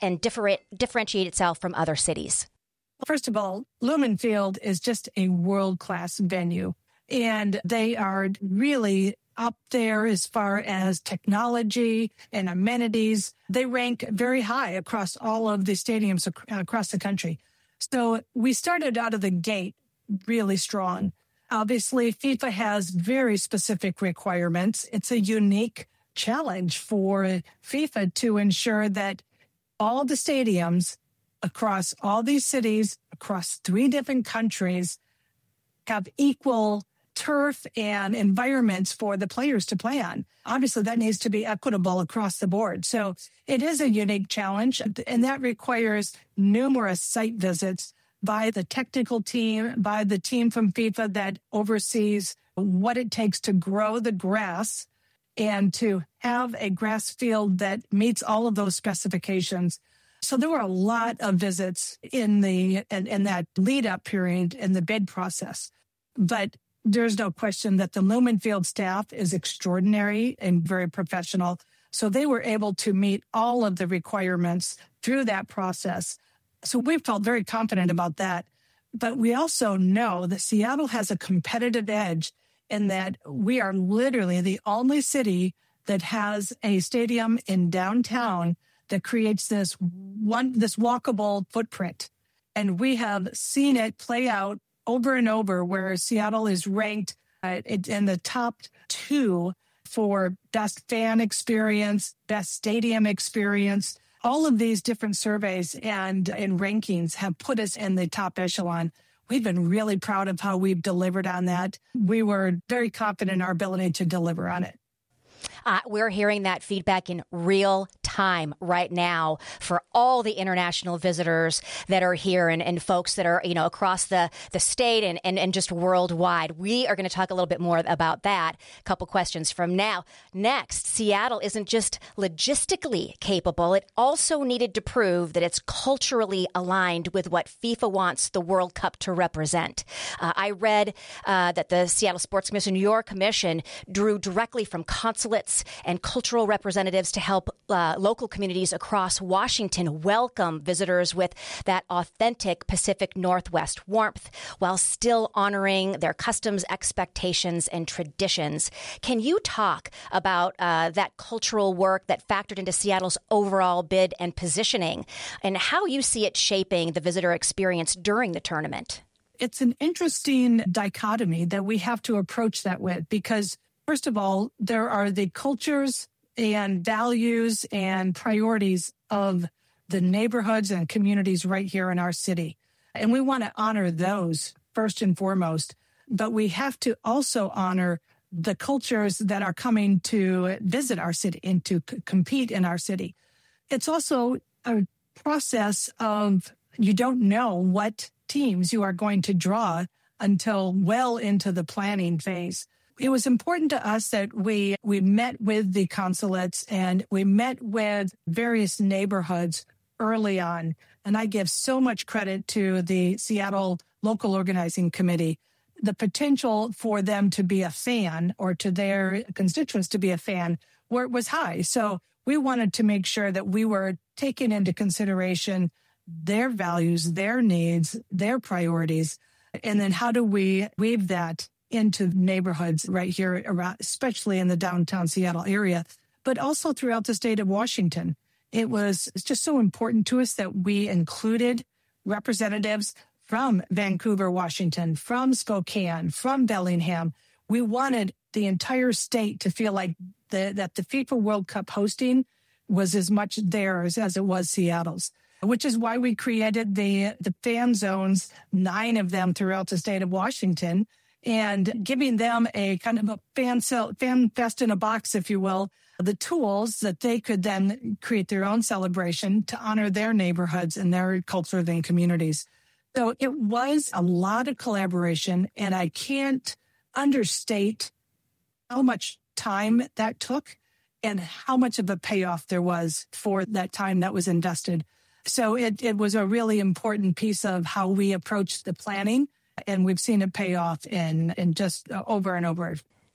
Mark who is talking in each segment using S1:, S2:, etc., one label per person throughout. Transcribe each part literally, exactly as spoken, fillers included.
S1: and differ- differentiate itself from other cities?
S2: First of all, Lumen Field is just a world-class venue, and they are really up there as far as technology and amenities. They rank very high across all of the stadiums ac- across the country. So we started out of the gate really strong. Obviously, FIFA has very specific requirements. It's a unique challenge for FIFA to ensure that all the stadiums across all these cities, across three different countries, have equal turf and environments for the players to play on. Obviously, that needs to be equitable across the board. So it is a unique challenge, and that requires numerous site visits by the technical team, by the team from FIFA that oversees what it takes to grow the grass and to have a grass field that meets all of those specifications. So there were a lot of visits in the in, in that lead-up period in the bid process. But there's no question that the Lumen Field staff is extraordinary and very professional. So they were able to meet all of the requirements through that process. So we felt very confident about that. But we also know that Seattle has a competitive edge in that we are literally the only city that has a stadium in downtown that creates this one, this walkable footprint. And we have seen it play out over and over where Seattle is ranked uh, in the top two for best fan experience, best stadium experience. All of these different surveys and, and rankings have put us in the top echelon. We've been really proud of how we've delivered on that. We were very confident in our ability to deliver on it.
S1: Uh, we're hearing that feedback in real time right now for all the international visitors that are here and, and folks that are, you know, across the, the state and, and, and just worldwide. We are going to talk a little bit more about that. A couple questions from now. Next, Seattle isn't just logistically capable. It also needed to prove that it's culturally aligned with what FIFA wants the World Cup to represent. Uh, I read uh, that the Seattle Sports Commission, your commission, drew directly from consulates and cultural representatives to help uh, local communities across Washington welcome visitors with that authentic Pacific Northwest warmth while still honoring their customs, expectations, and traditions. Can you talk about uh, that cultural work that factored into Seattle's overall bid and positioning and how you see it shaping the visitor experience during the tournament?
S2: It's an interesting dichotomy that we have to approach that with because first of all, there are the cultures and values and priorities of the neighborhoods and communities right here in our city. And we want to honor those first and foremost. But we have to also honor the cultures that are coming to visit our city and to c- compete in our city. It's also a process of you don't know what teams you are going to draw until well into the planning phase. It was important to us that we we met with the consulates and we met with various neighborhoods early on. And I give so much credit to the Seattle Local Organizing Committee. The potential for them to be a fan or to their constituents to be a fan where it was high. So we wanted to make sure that we were taking into consideration their values, their needs, their priorities. And then how do we weave that into neighborhoods right here around, especially in the downtown Seattle area, but also throughout the state of Washington. It was just so important to us that we included representatives from Vancouver, Washington, from Spokane, from Bellingham. We wanted the entire state to feel like the, that the FIFA World Cup hosting was as much theirs as it was Seattle's, which is why we created the, the fan zones, nine of them throughout the state of Washington, and giving them a kind of a fan, cel- fan fest in a box, if you will, the tools that they could then create their own celebration to honor their neighborhoods and their cultures and communities. So it was a lot of collaboration, and I can't understate how much time that took and how much of a payoff there was for that time that was invested. So it, it was a really important piece of how we approached the planning. And we've seen it pay off in, in just over and over.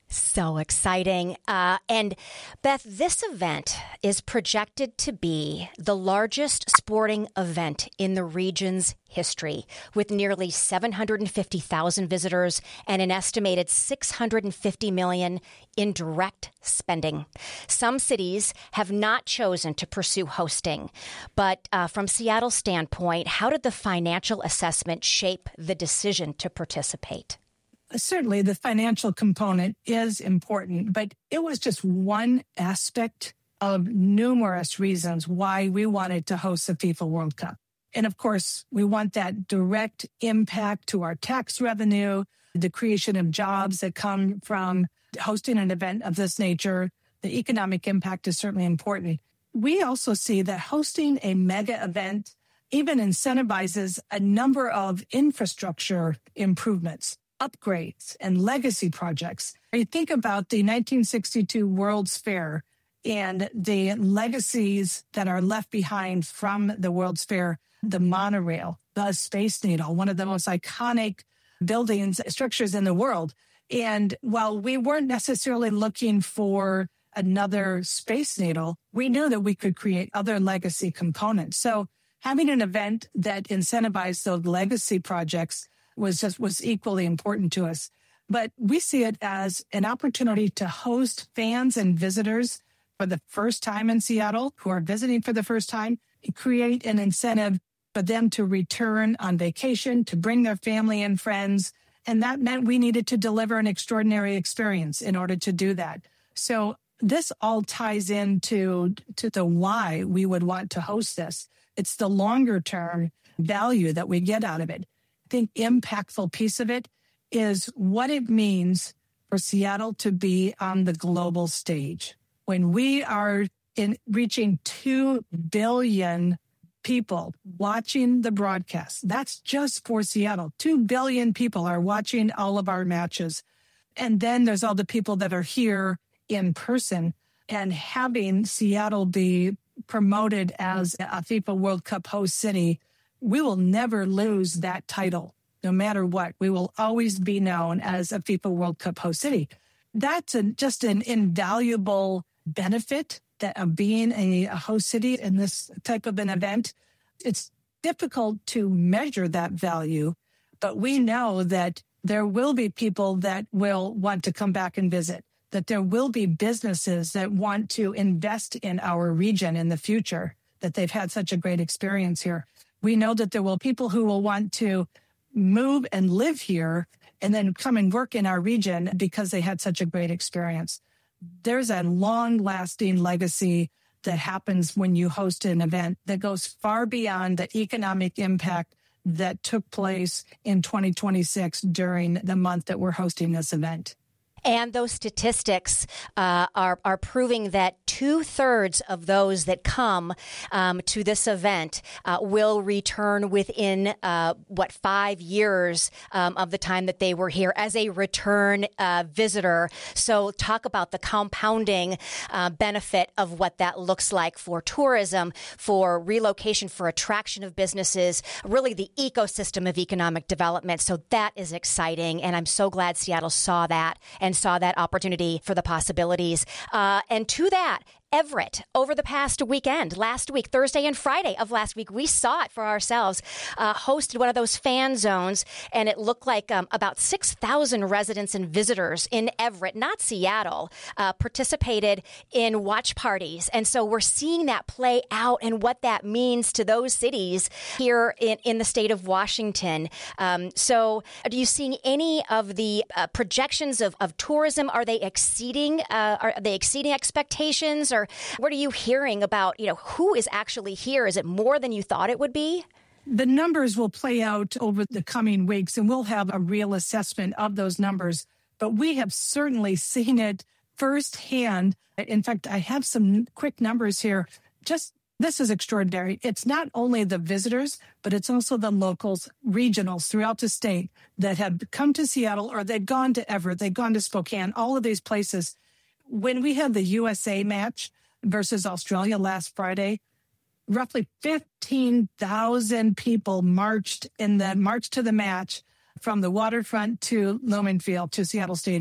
S1: So exciting. Uh, and Beth, this event is projected to be the largest sporting event in the region's history, with nearly seven hundred fifty thousand visitors and an estimated six hundred fifty million dollars in direct spending. Some cities have not chosen to pursue hosting, but uh, from Seattle's standpoint, how did the financial assessment shape the decision to participate?
S2: Certainly, the financial component is important, but it was just one aspect of numerous reasons why we wanted to host the FIFA World Cup. And of course, we want that direct impact to our tax revenue, the creation of jobs that come from hosting an event of this nature. The economic impact is certainly important. We also see that hosting a mega event even incentivizes a number of infrastructure improvements, upgrades, and legacy projects. You think about the nineteen sixty-two World's Fair and the legacies that are left behind from the World's Fair, the monorail, the Space Needle, one of the most iconic buildings, structures in the world. And while we weren't necessarily looking for another Space Needle, we knew that we could create other legacy components. So having an event that incentivized those legacy projects was just was equally important to us. But we see it as an opportunity to host fans and visitors for the first time in Seattle who are visiting for the first time, create an incentive for them to return on vacation, to bring their family and friends. And that meant we needed to deliver an extraordinary experience in order to do that. So this all ties into to the why we would want to host this. It's the longer term value that we get out of it. I think impactful piece of it is what it means for Seattle to be on the global stage. When we are in reaching two billion people watching the broadcast, that's just for Seattle. two billion people are watching all of our matches. And then there's all the people that are here in person, and having Seattle be promoted as a FIFA World Cup host city, we will never lose that title, no matter what. We will always be known as a FIFA World Cup host city. That's a, just an invaluable benefit that of being a, a host city in this type of an event. It's difficult to measure that value, but we know that there will be people that will want to come back and visit, that there will be businesses that want to invest in our region in the future, that they've had such a great experience here. We know that there will be people who will want to move and live here and then come and work in our region because they had such a great experience. There's a long-lasting legacy that happens when you host an event that goes far beyond the economic impact that took place in twenty twenty-six during the month that we're hosting this event.
S1: And those statistics uh, are are proving that two thirds of those that come um, to this event uh, will return within uh, what five years um, of the time that they were here as a return uh, visitor. So talk about the compounding uh, benefit of what that looks like for tourism, for relocation, for attraction of businesses, really the ecosystem of economic development. So that is exciting, and I'm so glad Seattle saw that and saw that opportunity for the possibilities. Uh, and to that, Everett, over the past weekend, last week, Thursday and Friday of last week, we saw it for ourselves, uh, hosted one of those fan zones, and it looked like um, about six thousand residents and visitors in Everett, not Seattle, uh, participated in watch parties. And so we're seeing that play out and what that means to those cities here in, in the state of Washington. Um, so are you seeing any of the uh, projections of, of tourism? Are they exceeding, uh, are they exceeding expectations? Or what are you hearing about, you know, who is actually here? Is it more than you thought it would be?
S2: The numbers will play out over the coming weeks, and we'll have a real assessment of those numbers. But we have certainly seen it firsthand. In fact, I have some quick numbers here. Just this is extraordinary. It's not only the visitors, but it's also the locals, regionals throughout the state that have come to Seattle, or they've gone to Everett, they've gone to Spokane, all of these places. When we had the U S A match versus Australia last Friday, roughly fifteen thousand people marched in the march to the match from the waterfront to Lumen Field to Seattle Stadium.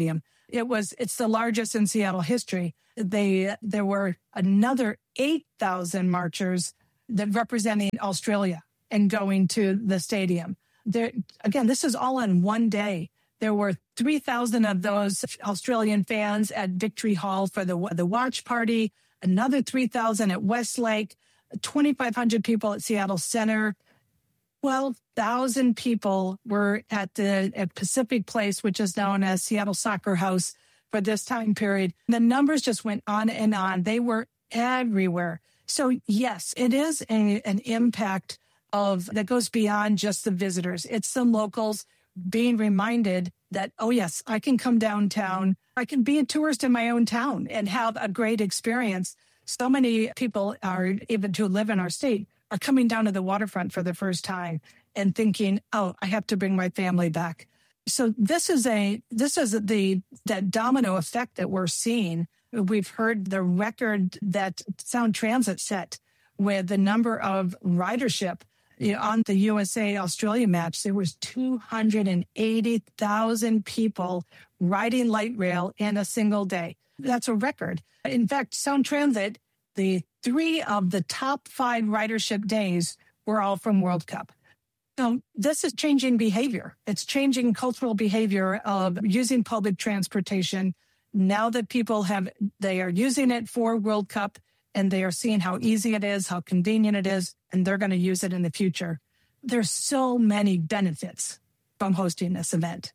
S2: It was, it's the largest in Seattle history. They, there were another eight thousand marchers that representing Australia and going to the stadium. There, again, this is all on one day. There were three thousand of those Australian fans at Victory Hall for the, the watch party, another three thousand at Westlake, twenty-five hundred people at Seattle Center. twelve thousand people were at the at Pacific Place, which is known as Seattle Soccer House, for this time period. The numbers just went on and on. They were everywhere. So yes, it is a, an impact of that goes beyond just the visitors. It's the locals being reminded that, oh yes, I can come downtown. I can be a tourist in my own town and have a great experience. So many people are, even to live in our state, are coming down to the waterfront for the first time and thinking, oh, I have to bring my family back. So this is a, this is the, that domino effect that we're seeing. We've heard the record that Sound Transit set with the number of ridership. You know, on the U S A Australia match, there was two hundred eighty thousand people riding light rail in a single day. That's a record. In fact, Sound Transit, the three of the top five ridership days were all from World Cup. So this is changing behavior. It's changing cultural behavior of using public transportation. Now that people have, they are using it for World Cup, and they are seeing how easy it is, how convenient it is, and they're going to use it in the future. There's so many benefits from hosting this event.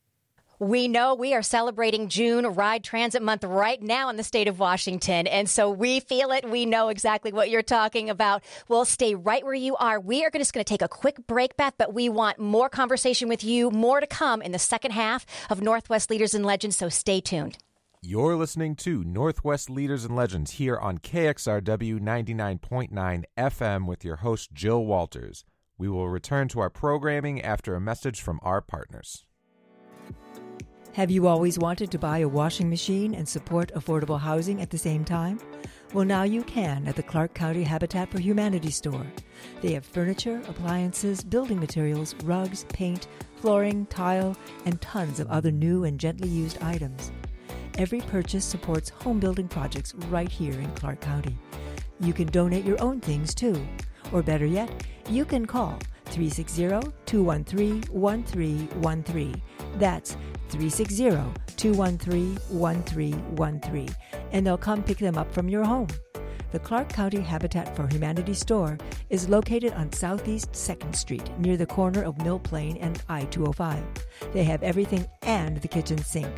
S1: We know we are celebrating June Ride Transit Month right now in the state of Washington. And so we feel it. We know exactly what you're talking about. We'll stay right where you are. We are just going to take a quick break, Beth, but we want more conversation with you, more to come in the second half of Northwest Leaders and Legends. So stay tuned.
S3: You're listening to Northwest Leaders and Legends here on K X R W ninety-nine point nine F M with your host, Jill Walters. We will return to our programming after a message from our partners.
S4: Have you always wanted to buy a washing machine and support affordable housing at the same time? Well, now you can at the Clark County Habitat for Humanity store. They have furniture, appliances, building materials, rugs, paint, flooring, tile, and tons of other new and gently used items. Every purchase supports home building projects right here in Clark County. You can donate your own things too. Or better yet, you can call three six zero, two one three, one three one three. That's three six zero, two one three, one three one three. And they'll come pick them up from your home. The Clark County Habitat for Humanity store is located on Southeast second Street near the corner of Mill Plain and I two oh five. They have everything and the kitchen sink.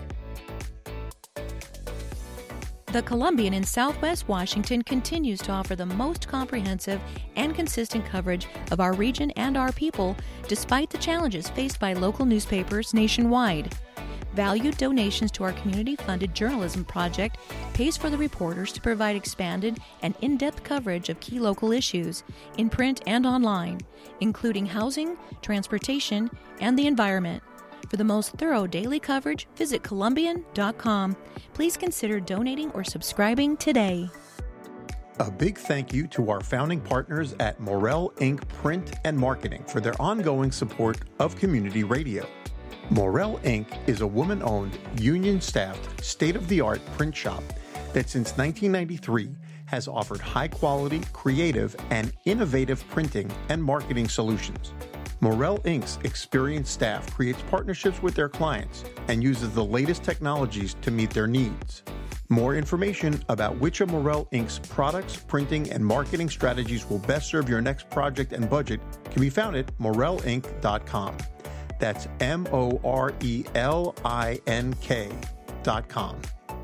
S5: The Columbian in Southwest Washington continues to offer the most comprehensive and consistent coverage of our region and our people, despite the challenges faced by local newspapers nationwide. Valued donations to our community-funded journalism project pays for the reporters to provide expanded and in-depth coverage of key local issues in print and online, including housing, transportation, and the environment. For the most thorough daily coverage, visit Columbian dot com. Please consider donating or subscribing today.
S6: A big thank you to our founding partners at Morel Incorporated. Print and Marketing for their ongoing support of community radio. Morel Incorporated is a woman-owned, union-staffed, state-of-the-art print shop that since nineteen ninety-three has offered high-quality, creative, and innovative printing and marketing solutions. Morel Incorporated's experienced staff creates partnerships with their clients and uses the latest technologies to meet their needs. More information about which of Morel Incorporated's products, printing, and marketing strategies will best serve your next project and budget can be found at morel inc dot com. That's M O R E L I N K dot com.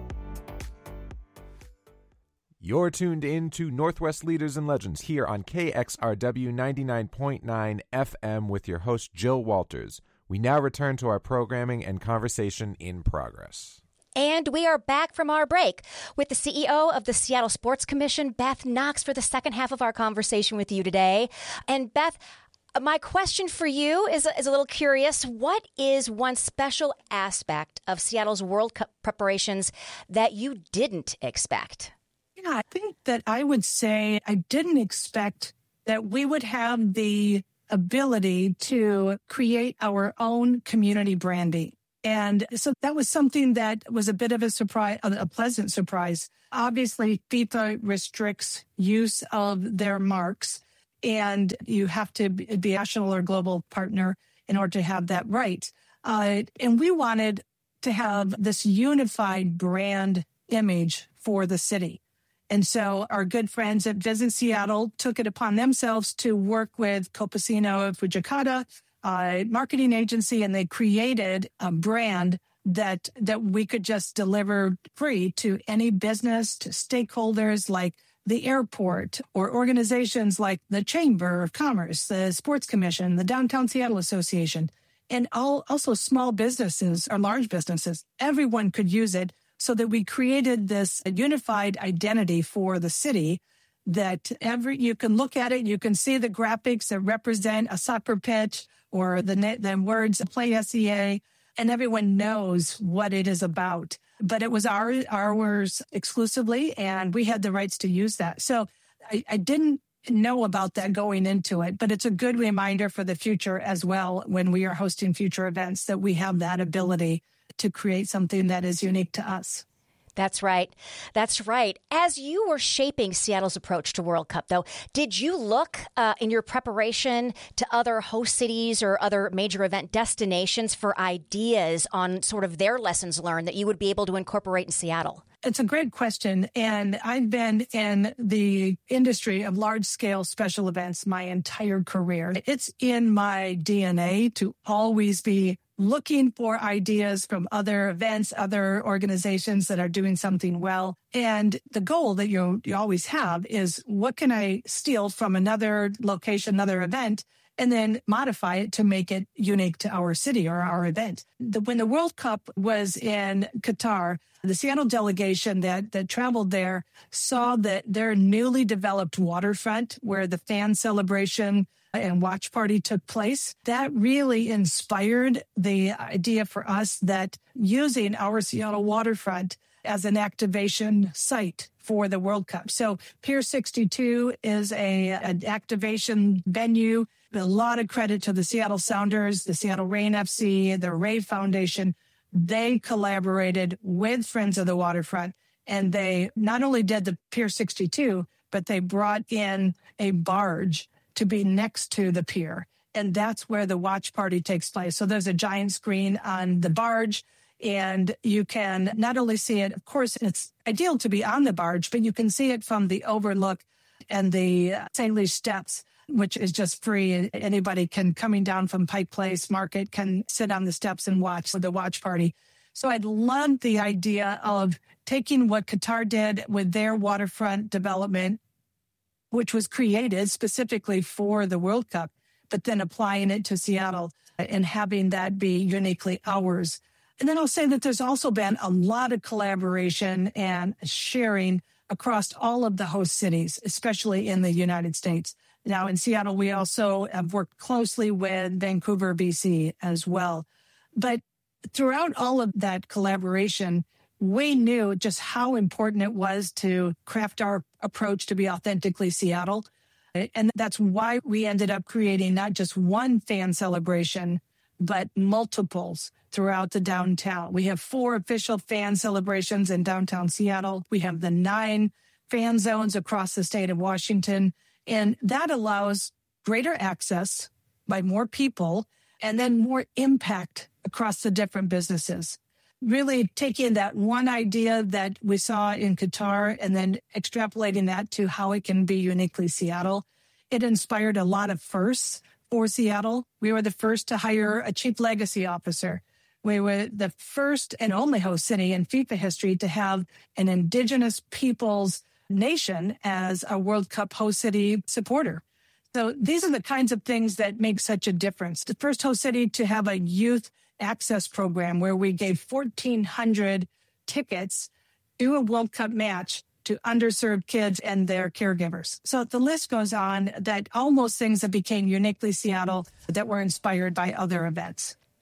S3: You're tuned in to Northwest Leaders and Legends here on K X R W ninety-nine point nine F M with your host, Jill Walters. We now return to our programming and conversation in progress.
S1: And we are back from our break with the C E O of the Seattle Sports Commission, Beth Knox, for the second half of our conversation with you today. And Beth, my question for you is, is a little curious. What is one special aspect of Seattle's World Cup preparations that you didn't expect?
S2: Yeah, I think that I would say I didn't expect that we would have the ability to create our own community branding And so that was something that was a bit of a surprise, a pleasant surprise. Obviously, FIFA restricts use of their marks, and you have to be a national or global partner in order to have that right. Uh, and we wanted to have this unified brand image for the city. And so our good friends at Visit Seattle took it upon themselves to work with Copacino Fujikata, uh, marketing agency, and they created a brand that that we could just deliver free to any business, to stakeholders like the airport or organizations like the Chamber of Commerce, the Sports Commission, the Downtown Seattle Association, and all, also small businesses or large businesses. Everyone could use it, so that we created this unified identity for the city that every you can look at it, you can see the graphics that represent a soccer pitch or the, the words Play S E A, and everyone knows what it is about. But it was our, ours exclusively, and we had the rights to use that. So I, I didn't know about that going into it, but it's a good reminder for the future as well when we are hosting future events that we have that ability to create something that is unique to us.
S1: That's right. That's right. As you were shaping Seattle's approach to World Cup, though, did you look uh, in your preparation to other host cities or other major event destinations for ideas on sort of their lessons learned that you would be able to incorporate in Seattle?
S2: It's a great question. And I've been in the industry of large-scale special events my entire career. It's in my D N A to always be looking for ideas from other events, other organizations that are doing something well. And the goal that you, you always have is, what can I steal from another location, another event, and then modify it to make it unique to our city or our event. The, when the World Cup was in Qatar, the Seattle delegation that, that traveled there saw that their newly developed waterfront, where the fan celebration and watch party took place, that really inspired the idea for us that using our Seattle waterfront as an activation site for the World Cup. So Pier sixty-two is a an activation venue. A lot of credit to the Seattle Sounders, the Seattle Reign F C, the Ray Foundation. They collaborated with Friends of the Waterfront, and they not only did the Pier sixty-two, but they brought in a barge to be next to the pier. And that's where the watch party takes place. So there's a giant screen on the barge, and you can not only see it, of course, it's ideal to be on the barge, but you can see it from the overlook and the Saint Louis Steps, which is just free. Anybody can, coming down from Pike Place Market, can sit on the steps and watch the watch party. So I loved the idea of taking what Qatar did with their waterfront development, which was created specifically for the World Cup, but then applying it to Seattle and having that be uniquely ours. And then I'll say that there's also been a lot of collaboration and sharing across all of the host cities, especially in the United States. Now in Seattle, we also have worked closely with Vancouver, B C as well. But throughout all of that collaboration, we knew just how important it was to craft our approach to be authentically Seattle. And that's why we ended up creating not just one fan celebration, but multiples throughout the downtown. We have four official fan celebrations in downtown Seattle. We have the nine fan zones across the state of Washington. And that allows greater access by more people and then more impact across the different businesses. Really taking that one idea that we saw in Qatar and then extrapolating that to how it can be uniquely Seattle. It inspired a lot of firsts for Seattle. We were the first to hire a chief legacy officer. We were the first and only host city in FIFA history to have an indigenous peoples nation as a World Cup host city supporter. So these are the kinds of things that make such a difference. The first host city to have a youth access program where we gave fourteen hundred tickets to a World Cup match to underserved kids and their caregivers. So the list goes on, that almost things that became uniquely Seattle that were inspired by other events.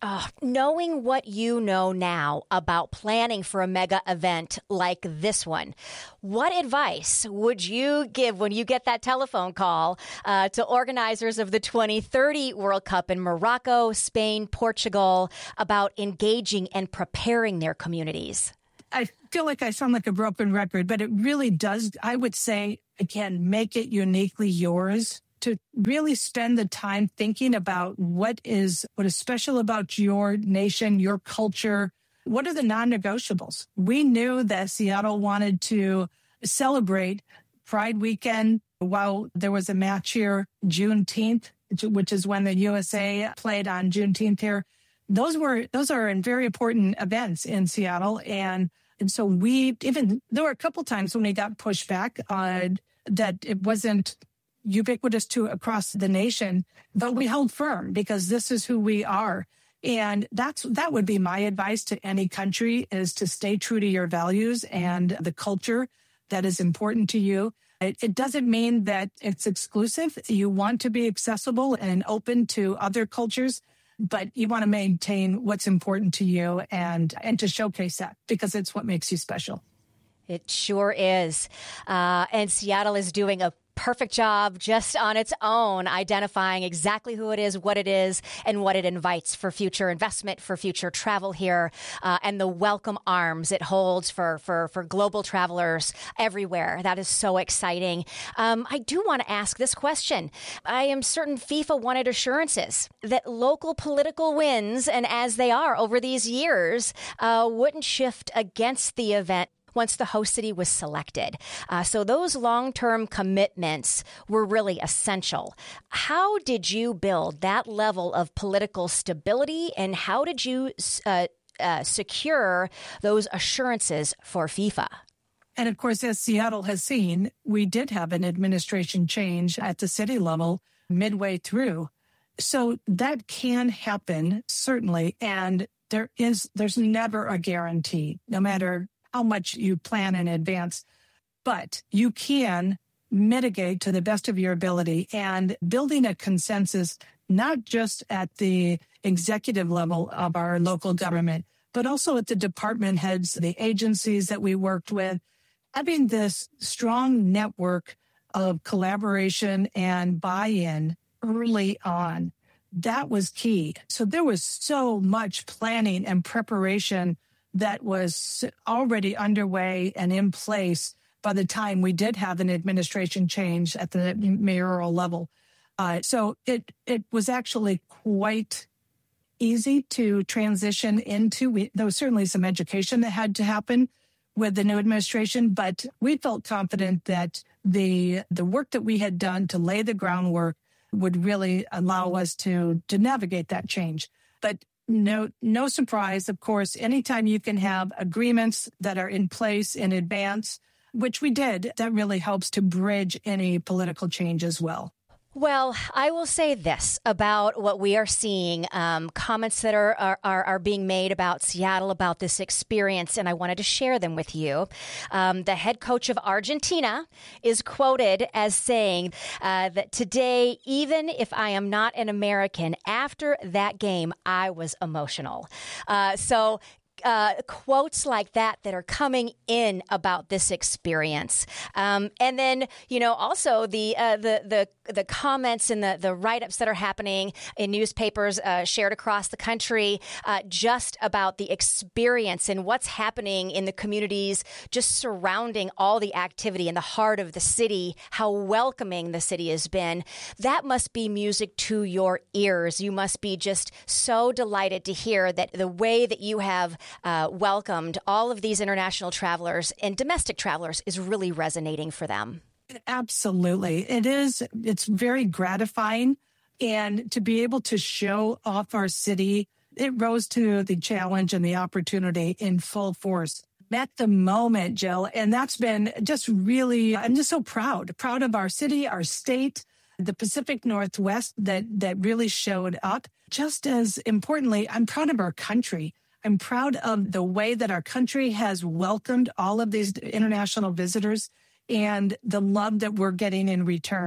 S1: Oh, knowing what you know now about planning for a mega event like this one, what advice would you give when you get that telephone call uh, to organizers of the twenty thirty World Cup in Morocco, Spain, Portugal about engaging and preparing their communities?
S2: I feel like I sound like a broken record, but it really does. I would say, again, make it uniquely yours. To really spend the time thinking about what is what is special about your nation, your culture. What are the non-negotiables? We knew that Seattle wanted to celebrate Pride Weekend while there was a match here, Juneteenth, which is when the U S A played on Juneteenth here. Those were those are very important events in Seattle, and and so we even there were a couple times when we got pushback on that it wasn't ubiquitous to across the nation, but we held firm because this is who we are. And that's that would be my advice to any country, is to stay true to your values and the culture that is important to you. It, it doesn't mean that it's exclusive. You want to be accessible and open to other cultures, but you want to maintain what's important to you and, and to showcase that because it's what makes you special.
S1: It sure is. Uh, and Seattle is doing a perfect job just on its own, identifying exactly who it is, what it is, and what it invites for future investment, for future travel here, uh, and the welcome arms it holds for, for, for global travelers everywhere. That is so exciting. Um, I do want to ask this question. I am certain FIFA wanted assurances that local political wins, and as they are over these years, uh, wouldn't shift against the event once the host city was selected. Uh, so those long-term commitments were really essential. How did you build that level of political stability, and how did you uh, uh, secure those assurances for FIFA?
S2: And of course, as Seattle has seen, we did have an administration change at the city level midway through. So that can happen, certainly. And there is, there's never a guarantee, no matter how much you plan in advance, but you can mitigate to the best of your ability, and building a consensus, not just at the executive level of our local government, but also at the department heads, the agencies that we worked with, having this strong network of collaboration and buy-in early on. That was key. So there was so much planning and preparation that was already underway and in place by the time we did have an administration change at the mayoral level. Uh, so it it was actually quite easy to transition into. We, there was certainly some education that had to happen with the new administration, but we felt confident that the the work that we had done to lay the groundwork would really allow us to to navigate that change. But No, no surprise, of course, anytime you can have agreements that are in place in advance, which we did, that really helps to bridge any political change as well.
S1: Well, I will say this about what we are seeing, um, comments that are, are, are being made about Seattle, about this experience, and I wanted to share them with you. Um, the head coach of Argentina is quoted as saying uh, that today, even if I am not an American, after that game, I was emotional. Uh, so Uh, quotes like that that are coming in about this experience, um, and then you know also the uh, the the the comments and the the write-ups that are happening in newspapers uh, shared across the country, uh, just about the experience and what's happening in the communities just surrounding all the activity in the heart of the city. How welcoming the city has been. That must be music to your ears. You must be just so delighted to hear that the way that you have Uh, welcomed all of these international travelers and domestic travelers is really resonating for them.
S2: Absolutely. It is. It's very gratifying. And to be able to show off our city, it rose to the challenge and the opportunity in full force. Met the moment, Jill. And that's been just really, I'm just so proud, proud of our city, our state, the Pacific Northwest that, that really showed up. Just as importantly, I'm proud of our country. I'm proud of the way that our country has welcomed all of these international visitors and the love that we're getting in return.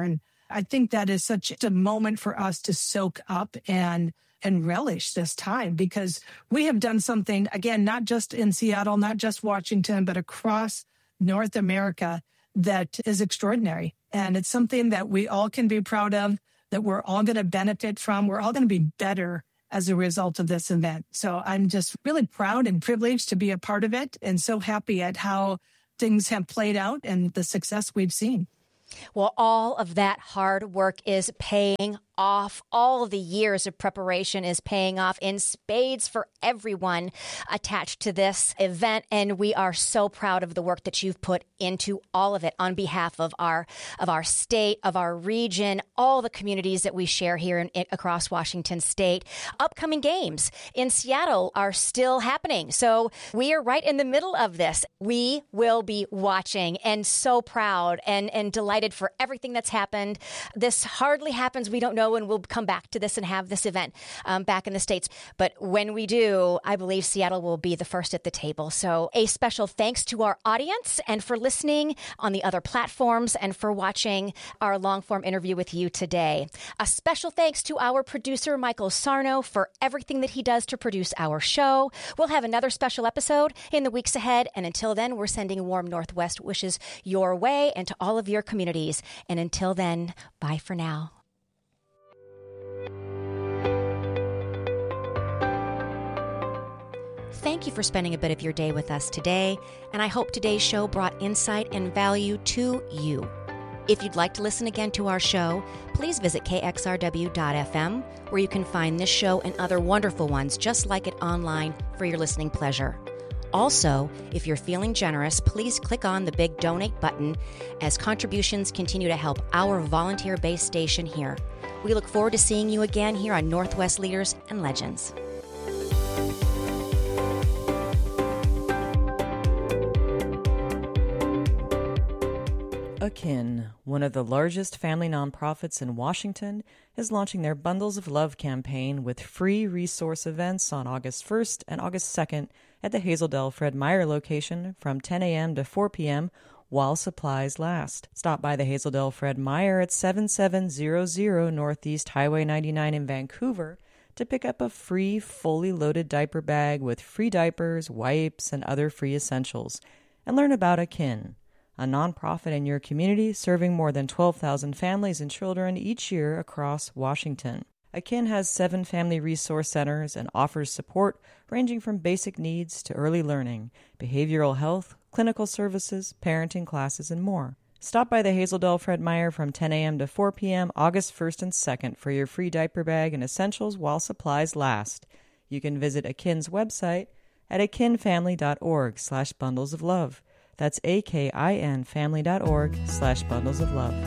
S2: I think that is such a moment for us to soak up and and relish this time, because we have done something, again, not just in Seattle, not just Washington, but across North America that is extraordinary. And it's something that we all can be proud of, that we're all going to benefit from. We're all going to be better as a result of this event. So I'm just really proud and privileged to be a part of it, and so happy at how things have played out and the success we've seen.
S1: Well, all of that hard work is paying off. All of the years of preparation is paying off in spades for everyone attached to this event. And we are so proud of the work that you've put into all of it on behalf of our of our state, of our region, all the communities that we share here in, in, across Washington state. Upcoming games in Seattle are still happening. So we are right in the middle of this. We will be watching, and so proud and, and delighted for everything that's happened. This hardly happens. We don't know when we'll come back to this and have this event um, back in the States. But when we do, I believe Seattle will be the first at the table. So a special thanks to our audience, and for listening on the other platforms, and for watching our long-form interview with you today. A special thanks to our producer, Michael Sarno, for everything that he does to produce our show. We'll have another special episode in the weeks ahead. And until then, we're sending warm Northwest wishes your way and to all of your communities. And until then, bye for now. Thank you for spending a bit of your day with us today, and I hope today's show brought insight and value to you. If you'd like to listen again to our show, please visit K X R W dot F M, where you can find this show and other wonderful ones just like it online for your listening pleasure. Also, if you're feeling generous, please click on the big donate button, as contributions continue to help our volunteer-based station here. We look forward to seeing you again here on Northwest Leaders and Legends.
S7: Akin, one of the largest family nonprofits in Washington, is launching their Bundles of Love campaign with free resource events on August first and August second at the Hazeldale Fred Meyer location from ten a.m. to four p.m. while supplies last. Stop by the Hazeldale Fred Meyer at seventy-seven hundred Northeast Highway ninety-nine in Vancouver to pick up a free, fully loaded diaper bag with free diapers, wipes, and other free essentials, and learn about Akin, a nonprofit in your community serving more than twelve thousand families and children each year across Washington. Akin has seven family resource centers and offers support ranging from basic needs to early learning, behavioral health, clinical services, parenting classes, and more. Stop by the Hazeldale Fred Meyer from ten a.m. to four p.m. August first and second for your free diaper bag and essentials while supplies last. You can visit Akin's website at akinfamily dot org slash bundles of love. That's A-K-I-N family dot org slash bundles of love.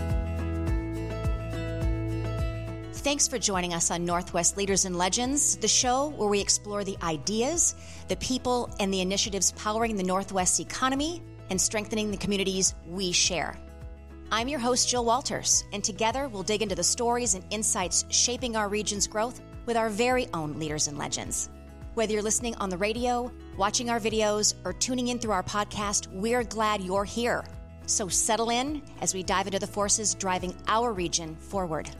S1: Thanks for joining us on Northwest Leaders and Legends, the show where we explore the ideas, the people, and the initiatives powering the Northwest economy and strengthening the communities we share. I'm your host, Jill Walters, and together we'll dig into the stories and insights shaping our region's growth with our very own leaders and legends. Whether you're listening on the radio, watching our videos, or tuning in through our podcast, we're glad you're here. So settle in as we dive into the forces driving our region forward.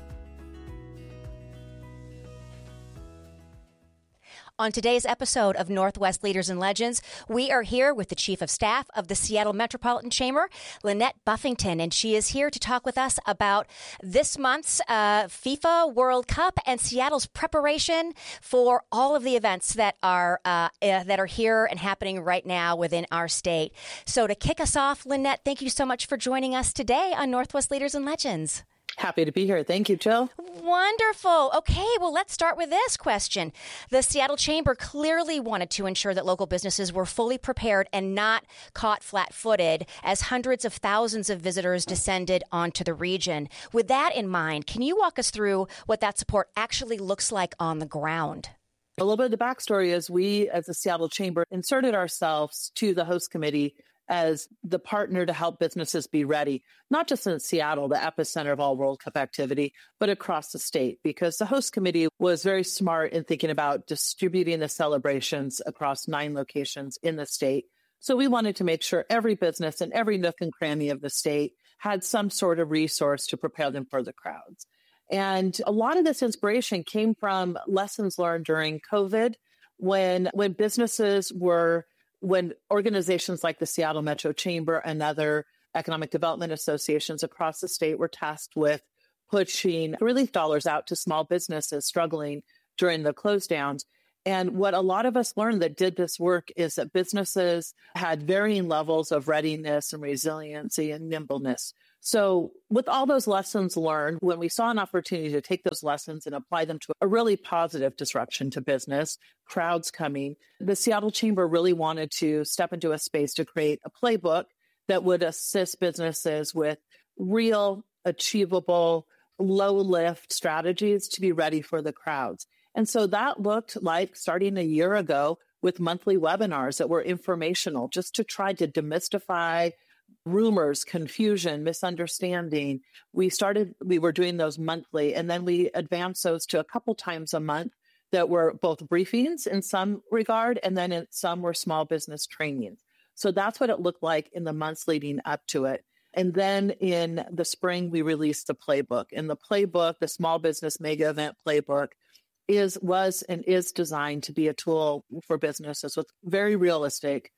S1: On today's episode of Northwest Leaders and Legends, we are here with the Chief of Staff of the Seattle Metropolitan Chamber, Lynette Buffington, and she is here to talk with us about this month's uh, FIFA World Cup and Seattle's preparation for all of the events that are uh, uh, that are here and happening right now within our state. So to kick us off, Lynette, thank you so much for joining us today on Northwest Leaders and Legends.
S8: Happy to be here. Thank you, Jill.
S1: Wonderful. Okay, well, let's start with this question. The Seattle Chamber clearly wanted to ensure that local businesses were fully prepared and not caught flat-footed as hundreds of thousands of visitors descended onto the region. With that in mind, can you walk us through what that support actually looks like on the ground?
S8: A little bit of the backstory is we, as the Seattle Chamber, inserted ourselves to the host committee as the partner to help businesses be ready, not just in Seattle, the epicenter of all World Cup activity, but across the state, because the host committee was very smart in thinking about distributing the celebrations across nine locations in the state. So we wanted to make sure every business in every nook and cranny of the state had some sort of resource to prepare them for the crowds. And a lot of this inspiration came from lessons learned during COVID when, when businesses were, when organizations like the Seattle Metro Chamber and other economic development associations across the state were tasked with pushing relief dollars out to small businesses struggling during the close downs. And what a lot of us learned that did this work is that businesses had varying levels of readiness and resiliency and nimbleness. So with all those lessons learned, when we saw an opportunity to take those lessons and apply them to a really positive disruption to business, crowds coming, the Seattle Chamber really wanted to step into a space to create a playbook that would assist businesses with real, achievable, low-lift strategies to be ready for the crowds. And so that looked like starting a year ago with monthly webinars that were informational, just to try to demystify rumors, confusion, misunderstanding. We started, we were doing those monthly, and then we advanced those to a couple times a month that were both briefings in some regard, and then in some were small business trainings. So that's what it looked like in the months leading up to it. And then in the spring, we released the playbook. And the playbook, the Small Business Mega Event Playbook, is was and is designed to be a tool for businesses with very realistic,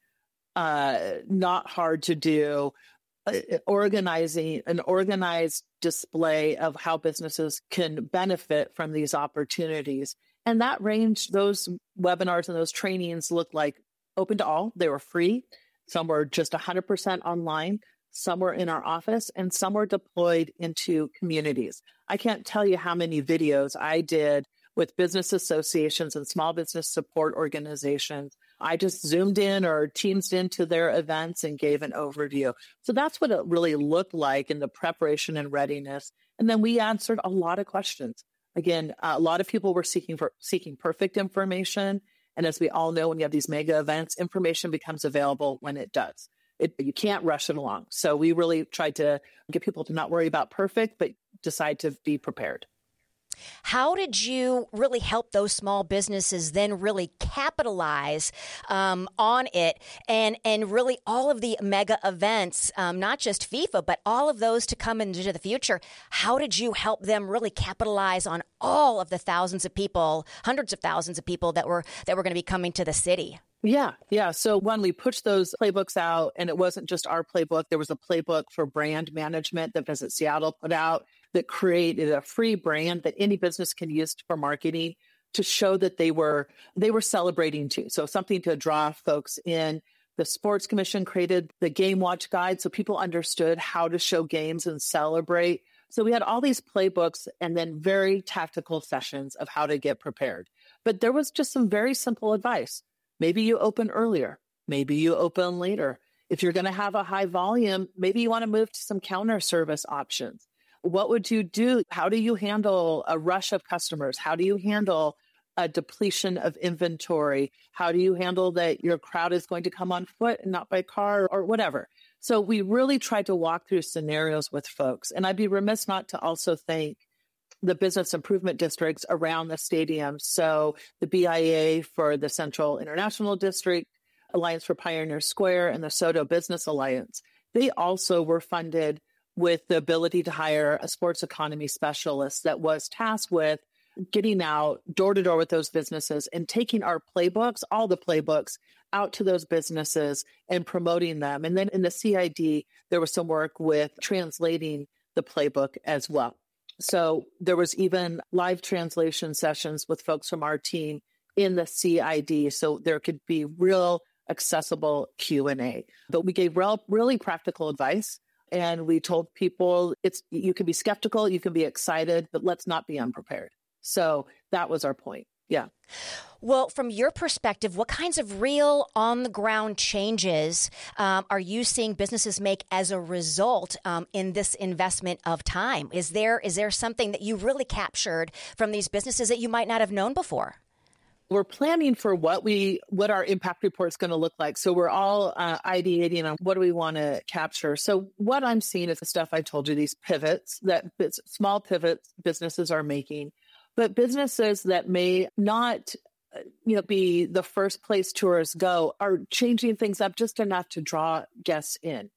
S8: uh, not hard to do, uh, organizing an organized display of how businesses can benefit from these opportunities. And that range, those webinars and those trainings look like open to all. They were free. Some were just one hundred percent online. Some were in our office, and some were deployed into communities. I can't tell you how many videos I did with business associations and small business support organizations. I just zoomed in or teamed into their events and gave an overview. So that's what it really looked like in the preparation and readiness. And then we answered a lot of questions. Again, a lot of people were seeking for seeking perfect information. And as we all know, when you have these mega events, information becomes available when it does. It, you can't rush it along. So we really tried to get people to not worry about perfect, but decide to be prepared.
S1: How did you really help those small businesses then really capitalize um, on it and and really all of the mega events, um, not just FIFA, but all of those to come into the future? How did you help them really capitalize on all of the thousands of people, hundreds of thousands of people that were that were going to be coming to the city?
S8: Yeah, yeah. So when we pushed those playbooks out, and it wasn't just our playbook, there was a playbook for brand management that Visit Seattle put out that created a free brand that any business can use for marketing to show that they were they were celebrating too. So something to draw folks in. The Sports Commission created the Game Watch Guide so people understood how to show games and celebrate. So we had all these playbooks and then very tactical sessions of how to get prepared. But there was just some very simple advice. Maybe you open earlier. Maybe you open later. If you're going to have a high volume, maybe you want to move to some counter service options. What would you do? How do you handle a rush of customers? How do you handle a depletion of inventory? How do you handle that your crowd is going to come on foot and not by car or whatever? So we really tried to walk through scenarios with folks. And I'd be remiss not to also thank the business improvement districts around the stadium. So the B I A for the Central International District, Alliance for Pioneer Square, and the SoDo Business Alliance. They also were funded with the ability to hire a sports economy specialist that was tasked with getting out door to door with those businesses and taking our playbooks, all the playbooks, out to those businesses and promoting them. And then in the C I D, there was some work with translating the playbook as well. So there was even live translation sessions with folks from our team in the C I D, so there could be real accessible Q and A. But we gave real, really practical advice, and we told people it's you can be skeptical, you can be excited, but let's not be unprepared. So that was our point. Yeah.
S1: Well, from your perspective, what kinds of real on-the-ground changes um, are you seeing businesses make as a result um, in this investment of time? Is there is there something that you really captured from these businesses that you might not have known before?
S8: We're planning for what we what our impact report is going to look like. So we're all uh, ideating on what do we want to capture. So what I'm seeing is the stuff I told you, these pivots that small pivots businesses are making. But businesses that may not, you know, be the first place tourists go are changing things up just enough to draw guests in.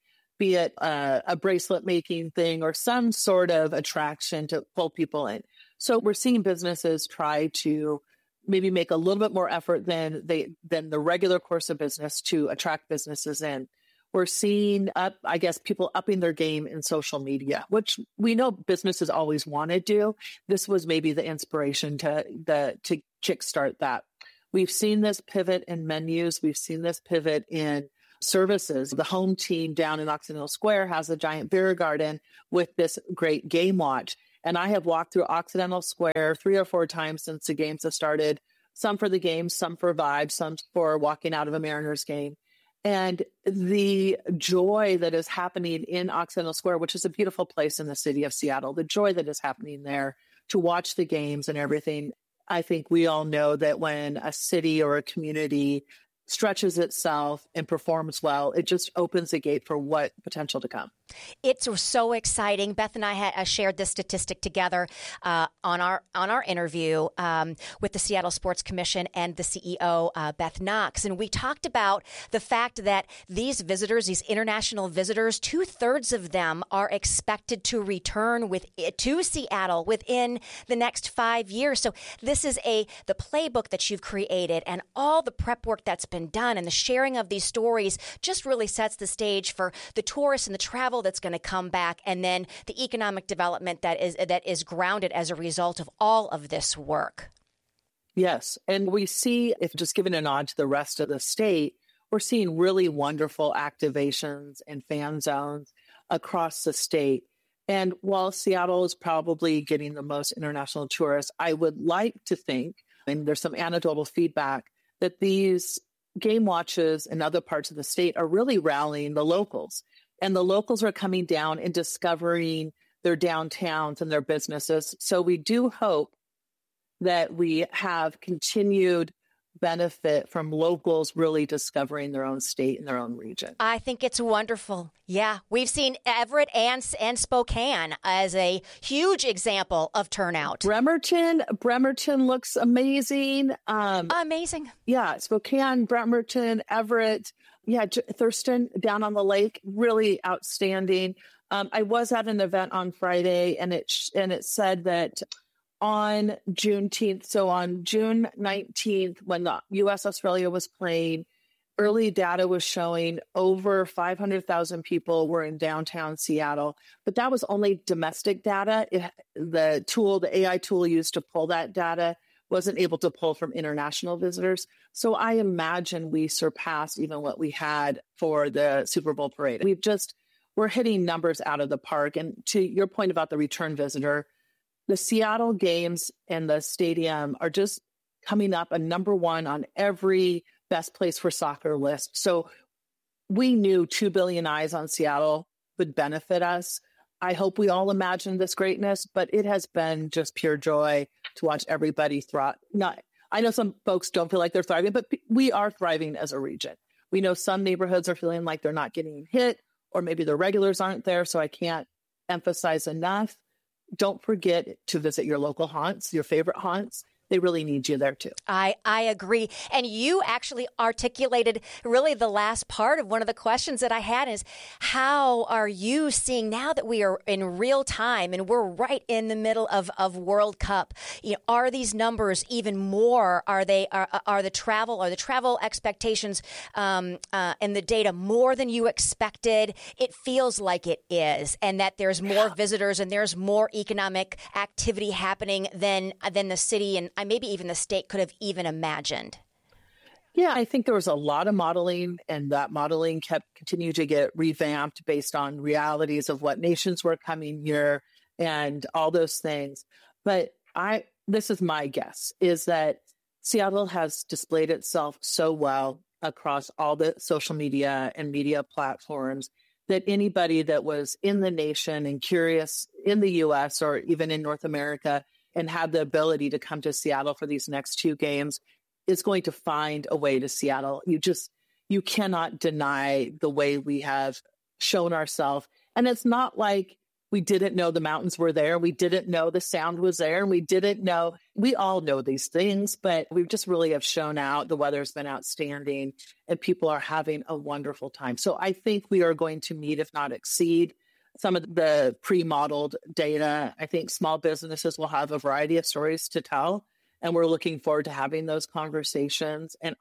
S8: be it a, a bracelet making thing or some sort of attraction to pull people in. So we're seeing businesses try to maybe make a little bit more effort than they than the regular course of business to attract businesses in. We're seeing up, I guess, people upping their game in social media, which we know businesses always want to do. This was maybe the inspiration to the to kickstart that. We've seen this pivot in menus. We've seen this pivot in services. The home team down in Occidental Square has a giant beer garden with this great game watch. And I have walked through Occidental Square three or four times since the games have started, some for the games, some for vibes, some for walking out of a Mariners game. And the joy that is happening in Occidental Square, which is a beautiful place in the city of Seattle, the joy that is happening there to watch the games and everything. I think we all know that when a city or a community stretches itself and performs well, it just opens a gate for what potential to come.
S1: It's so exciting. Beth and I had uh, shared this statistic together uh, on our on our interview um, with the Seattle Sports Commission and the C E O, uh, Beth Knox. And we talked about the fact that these visitors, these international visitors, two-thirds of them are expected to return with to Seattle within the next five years. So this is a the playbook that you've created and all the prep work that's been done and the sharing of these stories just really sets the stage for the tourists and the travel that's going to come back, and then the economic development that is that is grounded as a result of all of this work.
S8: Yes. And we see, if just giving a nod to the rest of the state, we're seeing really wonderful activations and fan zones across the state. And while Seattle is probably getting the most international tourists, I would like to think, and there's some anecdotal feedback, that these game watches in other parts of the state are really rallying the locals. And the locals are coming down and discovering their downtowns and their businesses. So we do hope that we have continued benefit from locals really discovering their own state and their own region.
S1: I think it's wonderful. Yeah, we've seen Everett and, and Spokane as a huge example of turnout.
S8: Bremerton, Bremerton looks amazing. Um,
S1: amazing.
S8: Yeah, Spokane, Bremerton, Everett. Yeah, Thurston down on the lake, really outstanding. Um, I was at an event on Friday, and it sh- and it said that on Juneteenth, so on June nineteenth, when the U S Australia was playing, early data was showing over five hundred thousand people were in downtown Seattle, but that was only domestic data. It, the tool, the A I tool used to pull that data, wasn't able to pull from international visitors. So I imagine we surpassed even what we had for the Super Bowl parade. We've just, we're hitting numbers out of the park. And to your point about the return visitor, the Seattle games and the stadium are just coming up a number one on every best place for soccer list. So we knew two billion eyes on Seattle would benefit us. I hope we all imagine this greatness, but it has been just pure joy to watch everybody thrive. Not, I know some folks don't feel like they're thriving, but we are thriving as a region. We know some neighborhoods are feeling like they're not getting hit, or maybe the regulars aren't there. So I can't emphasize enough. Don't forget to visit your local haunts, your favorite haunts. They really need you there too.
S1: I, I agree. And you actually articulated really the last part of one of the questions that I had is, how are you seeing now that we are in real time and we're right in the middle of, of World Cup? You know, are these numbers even more? Are they are, are the travel are the travel expectations um, uh, and the data more than you expected? It feels like it is, and that there's more visitors and there's more economic activity happening than than the city and maybe even the state could have even imagined.
S8: Yeah, I think there was a lot of modeling, and that modeling kept continued to get revamped based on realities of what nations were coming here and all those things. But I, this is my guess, is that Seattle has displayed itself so well across all the social media and media platforms that anybody that was in the nation and curious in the U S or even in North America and have the ability to come to Seattle for these next two games is going to find a way to Seattle. You just, you cannot deny the way we have shown ourselves. And it's not like We didn't know the mountains were there. We didn't know the sound was there. And we didn't know, we all know these things, but we just really have shown out. The weather's been outstanding and people are having a wonderful time. So I think we are going to meet, if not exceed, some of the pre-modeled data. I think small businesses will have a variety of stories to tell, and we're looking forward to having those conversations. And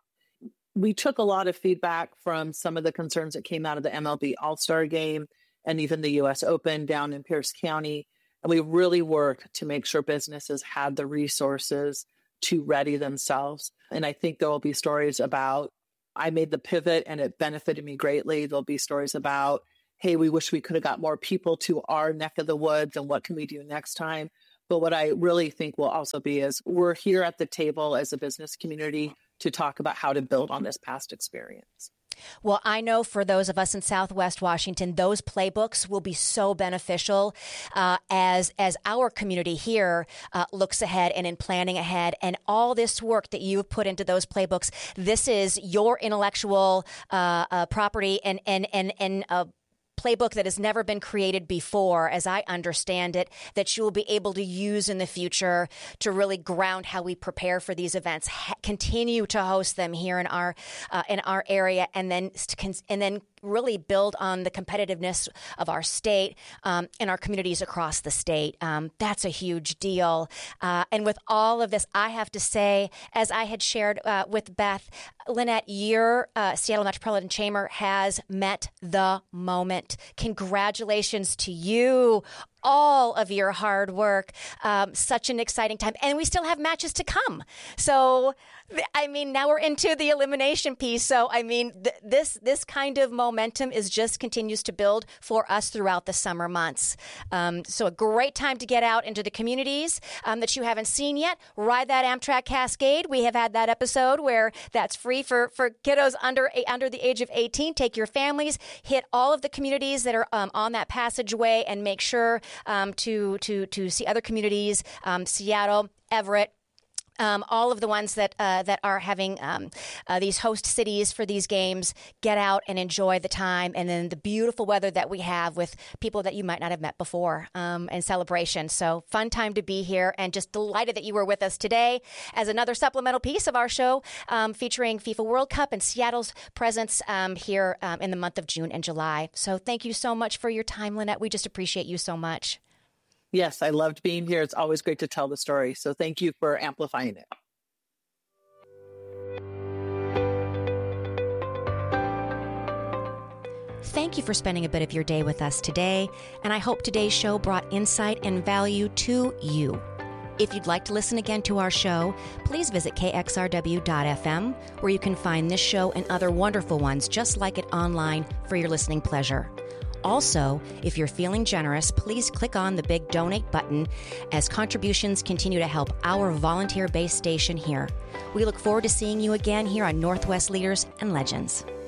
S8: we took a lot of feedback from some of the concerns that came out of the M L B All-Star Game and even the U S Open down in Pierce County. And we really worked to make sure businesses had the resources to ready themselves. And I think there will be stories about, I made the pivot and it benefited me greatly. There'll be stories about, hey, we wish we could have got more people to our neck of the woods and what can we do next time? But what I really think will also be is we're here at the table as a business community to talk about how to build on this past experience.
S1: Well, I know for those of us in Southwest Washington, those playbooks will be so beneficial uh, as as our community here uh, looks ahead and in planning ahead. And all this work that you've put into those playbooks, this is your intellectual uh, uh, property and and and and. Uh, playbook that has never been created before, as I understand it, that you will be able to use in the future to really ground how we prepare for these events, ha- continue to host them here in our uh, in our area, and then and then really build on the competitiveness of our state um, and our communities across the state. Um, that's a huge deal. Uh, and with all of this, I have to say, as I had shared uh, with Beth, Lynette, your uh, Seattle Metropolitan Chamber has met the moment. Congratulations to you. All of your hard work. Um, such an exciting time. And we still have matches to come. So, I mean, now we're into the elimination piece. So, I mean, th- this this kind of momentum is just continues to build for us throughout the summer months. Um, so a great time to get out into the communities um, that you haven't seen yet. Ride that Amtrak Cascade. We have had that episode where that's free for, for kiddos under under the age of eighteen. Take your families, hit all of the communities that are um, on that passageway, and make sure Um, to to to see other communities, um, Seattle, Everett, um, all of the ones that uh, that are having um, uh, these host cities for these games. Get out and enjoy the time, and then the beautiful weather that we have with people that you might not have met before, um, and celebration. So fun time to be here, and just delighted that you were with us today as another supplemental piece of our show um, featuring FIFA World Cup and Seattle's presence um, here um, in the month of June and July. So thank you so much for your time, Lynette. We just appreciate you so much.
S8: Yes, I loved being here. It's always great to tell the story. So thank you for amplifying it.
S1: Thank you for spending a bit of your day with us today, and I hope today's show brought insight and value to you. If you'd like to listen again to our show, please visit K X R W dot F M, where you can find this show and other wonderful ones just like it online for your listening pleasure. Also, if you're feeling generous, please click on the big donate button as contributions continue to help our volunteer-based station here. We look forward to seeing you again here on Northwest Leaders and Legends.